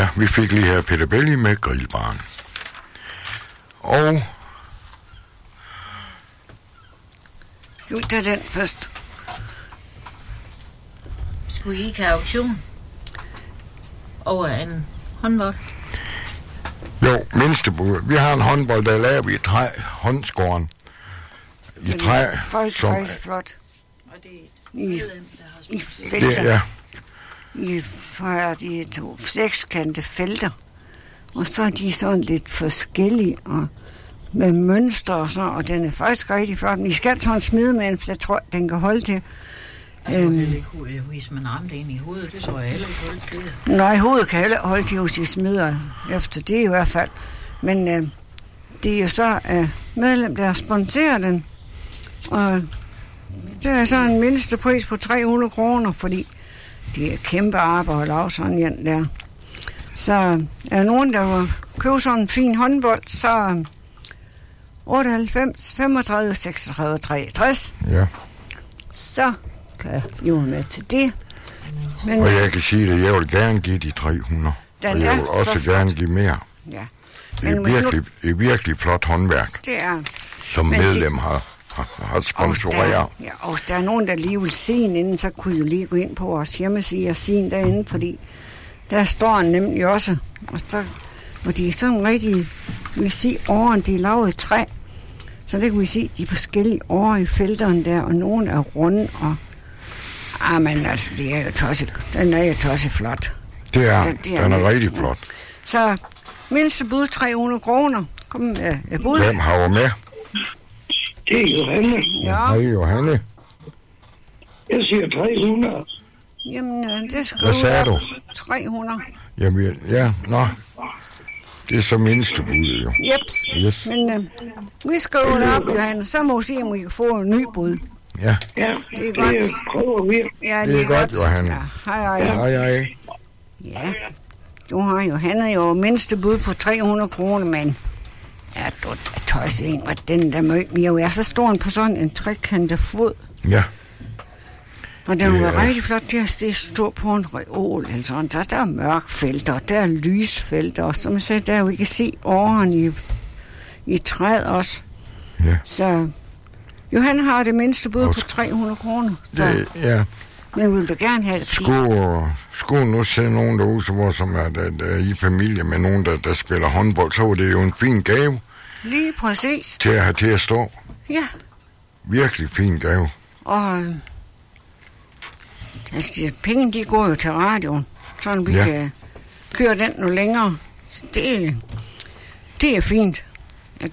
vi fik lige her Peter Belli med Grillbarn. Og... Skal vi tage den først? Skulle I ikke have auktion over en håndbold? Jo, mindstebud. Vi har en håndbold, der er lavet i træ, håndskåren. I træ. Faktisk rigtig flot. Og det er et I medlem, der har spurgt. felter. Det er, I har de 2 sekskantede felter. Og så er de sådan lidt forskellige, og med mønstre og så, og den er faktisk rigtig flot. Men I skal sådan smide med en, for jeg tror, den kan holde til. Hvis man ramte ind i hovedet, det tror jeg heller ikke holdt til. Nej, hovedet kan heller holde til, hvis I smider efter det i hvert fald. Men det er jo så medlem, der sponsorerer den. Og det er så en mindste pris på 300 kroner, fordi det er kæmpe arbejde at lave sådan en der. Så er der nogen, der vil købe sådan en fin håndbold, så 98, 35, 36, 63. ja. Så kan I være med til det. Men, Og jeg kan sige det, jeg vil gerne give de 300. Den Og jeg er vil også så gerne give mere. ja. Det er virkelig flot håndværk, Det er. som medlem har sponsoreret. Og hvis der er nogen, der lige vil se den inden, så kunne I jo lige gå ind på vores hjemmeside og se den derinde, fordi der står den nemlig også. Og de er sådan rigtig, vi kan se åren, de er lavet i træ. Så det kan vi se de forskellige år i felterne der, og nogle er runde, og men altså, det er jo den er jo tosset flot. Det er, den er rigtig flot. Så mindste bud 300 kroner. Kom med bud. Hvem har du med? Det er Johanne. Ja. Hej Johanne. Jeg siger 300. Jamen, det skal Hvad sagde du? 300. Jamen, ja, nå. Det er så mindste bud, jo. Jeps. Yes. Men vi skriver det op, Johanne, så må vi se, om vi kan få en ny bud. Ja, Ja, Det er godt. det prøver vi. Ja, det er godt, Johanne. Ja, hej. hej, hej. Ja, du har Johanne jo mindste bud på 300 kroner, men ja, du tøjser en, og den der møg jo er så stor på sådan en trekantet fod. Ja, Og den var rigtig flot til at stå på en reol, eller sådan. Der er mørkfelter, der er lysfelter, og som jeg sagde, der vi kan se årene i træet også. ja. Så Johan har det mindste bud på 300 kroner. Det, ja. Men vil du gerne have det fint? Skulle nu se nogen derude, som er i familie med nogen, der spiller håndbold, så var det jo en fin gave Lige præcis. til at have til at stå. Ja, Virkelig fin gave. og altså, penge de går jo til radioen, så vi kan køre den nu længere. Så det er fint, at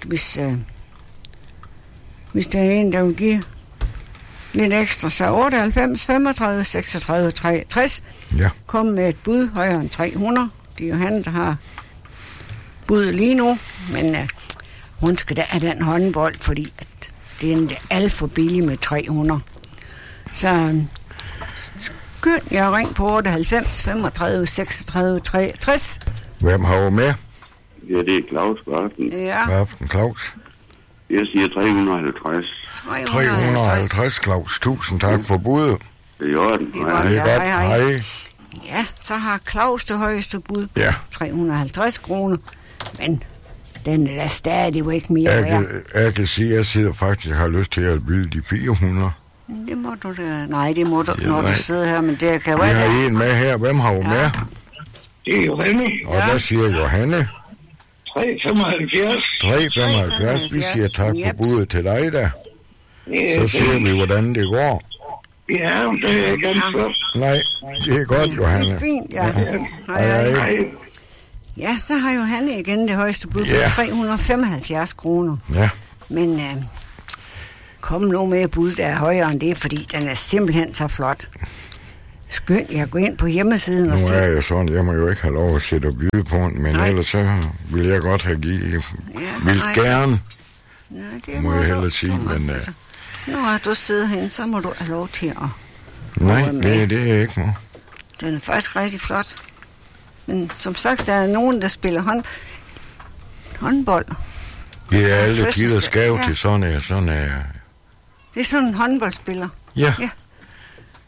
hvis der er en, der vil give lidt ekstra, så 98, 35, 36, 63. Ja. Kom med et bud højere end 300. Det er jo han, der har budet lige nu, men hun skal da have den håndbold, fordi at det er alt for billigt med 300. Så skynd jeg ring på 98, 35, 36, 63. Hvem har du med? Ja, det er Claus Barten. Ja, Hvad aften, Claus? Jeg siger 350. 350, Claus. Tusind tak for budet. Det er i orden. Det er godt. Det er godt. Hej. Hej. Ja, så har Claus det højeste bud på Ja. 350 kroner, men den er da stadigvæk mere værd. Jeg kan sige, at jeg sidder faktisk og har lyst til at byde de 400. Det må du da. Nej, det må du, Ja, når nej. du sidder her, men det kan Vi være. har en med her. Hvem har du med? Det er Johanne. Og der siger Johanne. 375. 375. Vi siger tak for Jeps. budet til dig da. Ja, Så ser vi, hvordan det går. Ja, det er ganske godt. Nej, det er godt, Det Johanne. er fint, ja. Hej, Hej. Hej. Ja, så har Johanne igen det højeste bud på Ja. 375 kroner. Ja, Men kom nu med et bud, der er højere end det, fordi den er simpelthen så flot. Skynd jeg gå ind på hjemmesiden nu og er se. jeg jo sådan, jeg må jo ikke have lov at sætte og byde på den, men Nej. ellers så vil jeg godt have givet. Ja, Vil nej. gerne. Nej, det må jeg du- hellere sige, du må- men, altså, nu har du siddet herinde, så må du have lov til at... Nej, Hvor er med? det er ikke noget. Den er faktisk rigtig flot. Men som sagt, der er nogen, der spiller håndbold. Det er alle fødselsdag. tiders gave Ja. til sådan er. Det er sådan en håndboldspiller. Ja, Ja.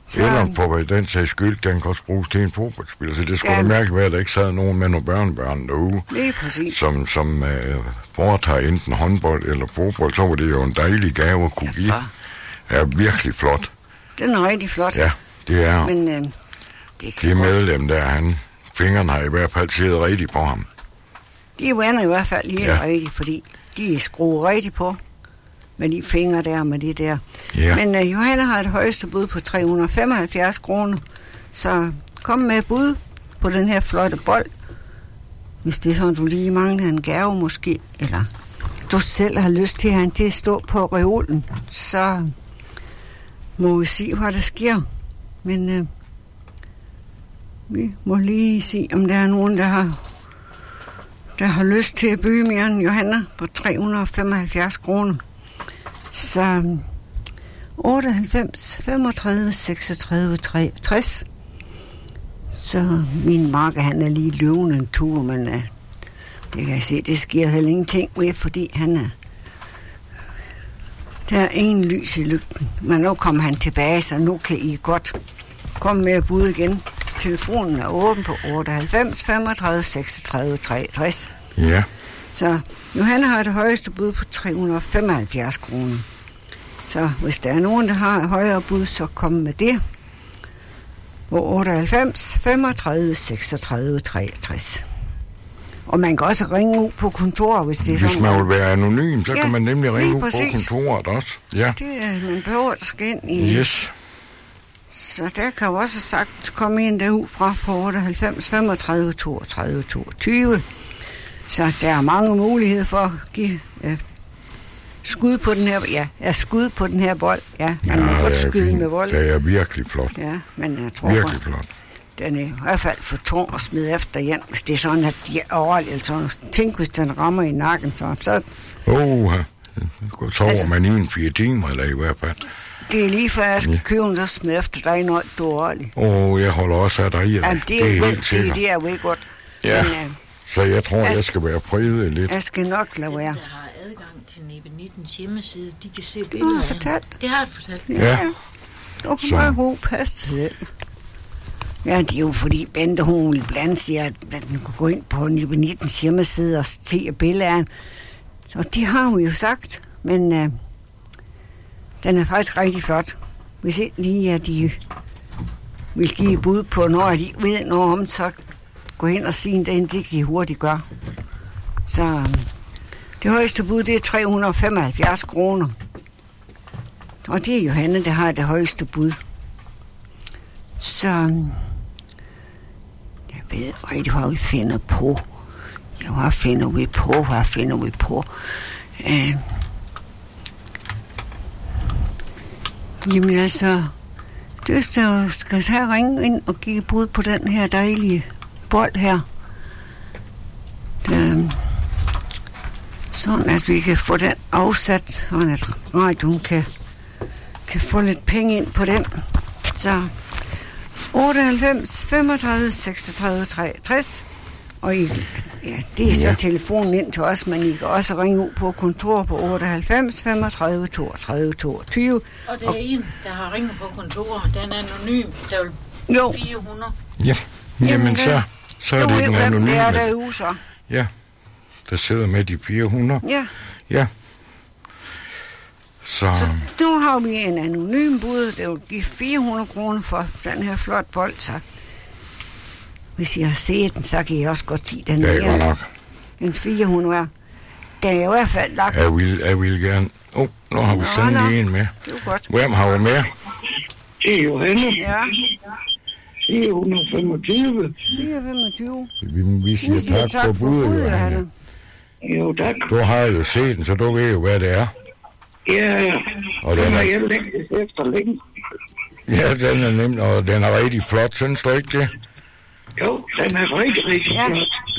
Eller for den sags skyld, den kan også bruges til en fodboldspiller. Så det skulle da mærke være, at der ikke sad nogen med nogle børnebørn derude, Lige præcis. som foretager enten håndbold eller fodbold. Så var det jo en dejlig gave at kunne give. Er virkelig flot. Den er rigtig flot. Ja, det er. Men det medlem der, fingrene har i hvert fald siddet rigtigt på ham. De vender i hvert fald helt rigtigt, fordi de er skruet rigtigt på med de fingre der, med det der. Ja. Men Johanna har et højeste bud på 375 kroner, så kom med bud på den her flotte bold. Hvis det er sådan, du lige mangler en gave måske, eller du selv har lyst til at have den til at stå på reolen, så må vi se, hvad der sker. Men vi må lige se, om der er nogen, der har lyst til at byde mere end Johanna på 375 kroner. Så 98, 35, 36, 63. Så min makker, han er lige løvende en tur, men det kan jeg se, det sker heller ingenting med, fordi han er... Der er ingen lys i lygten, men nu kommer han tilbage, så nu kan I godt komme med at bud igen. Telefonen er åben på 98 35 36 63. Ja. Så Johanna har det højeste bud på 375 kroner. Så hvis der er nogen, der har et højere bud, så kom med det. På 98 35 36 63. Og man kan også ringe ud på kontoret, hvis det er sådan. Hvis man vil være anonym, så kan man nemlig ringe ud præcis. på kontoret også. Ja. Man behøver at skal ind i... Yes. Så der kan jo også sagt komme en derud fra på 98 35 32 22. Så der er mange muligheder for at give skud på den her... Ja, skud på den her bold. Ja, man må godt skyde med bold. Det er virkelig flot. Ja, men jeg tror... Virkelig flot. Den er i hvert fald for tung at smide efter hjem, hvis det er sådan, at de er overalt. Sådan. Tænk, hvis den rammer i nakken, så så sover man i en 4 timer, eller i hvert fald. Det er lige før, jeg skal købe den, så smide efter dig, når du er overalt. Jeg holder også af dig i det. Jamen, det er jo ikke godt. Ja, men, så jeg tror, jeg skal være præget lidt. Jeg skal nok lade være. Der har adgang til Nibe 19's hjemmeside, de kan se billeder af fortalt. Det har du fortalt. Ja. Du kan bare god passe til det. Ja, det er jo fordi Bente, hun blandt siger, at den kunne gå ind på Nibe 19's hjemmeside og se billeder. Så det har hun jo sagt, men den er faktisk rigtig flot. Hvis ikke lige, at de vil give bud på, når de ved noget om, så gå hen og sige, at det kan I hurtigt gøre. Så det højeste bud, det er 375 kroner. Og det er Johanne, der har det højeste bud. Så jeg ved rigtig, hvad vi finder på. Ja, hvad finder vi på? Jamen altså, du skal så ringe ind og give bud på den her dejlige bold her. Sådan at vi kan få den afsat, sådan at radioen kan få lidt penge ind på den. Så 98 35 36 63. Og det er så telefonen ind til os, men I kan også ringe ud på kontor på 98 35 32 22. Og det er en, der har ringet på kontoret. Den er anonym. Der er 400. Ja, jamen så er det den anonyme. Det er derude så. Ja, der sidder med de 400. Ja. Så nu har vi en anonym bud. Det vil give 400 kroner for den her flot bold, så hvis I har set den, så kan I også godt sige den. Det er godt nok. En 400 er. Den er i hvert fald lagt. Jeg vil gerne. Nu har vi sendt en med. Det er godt. Hvem har vi med? Det er Johanne. Ja. 425. 425. Vi siger tak for budet, Johanne. Jo, tak. Du har jo set den, så du ved jo, hvad det er. Ja. Og den har jeg længt efter længe. Ja, den er nemt, og den er rigtig flot, synes du ikke det? Jo, den er rigtig, rigtig flot.